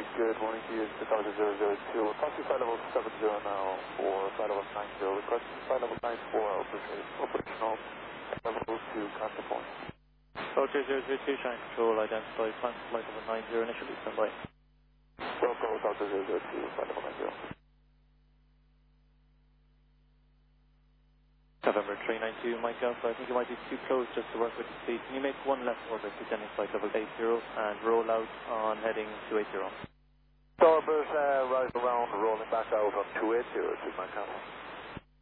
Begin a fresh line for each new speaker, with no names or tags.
Good morning to you. It's Delta 002. We're crossing flight level 70 now for flight level 90. Requesting flight level 94 operational level 2 contact point.
Delta 002, Shine Control, identify flight level 90 initially, stand by.
Delta Delta 002, flight level 90.
November 392, Mike Alpha, I think you might be too close just to work with the speed. Can you make one left orbit descending flight level 80 and roll out on heading 280?
Starboard, right around, rolling back out on 280 to my camera.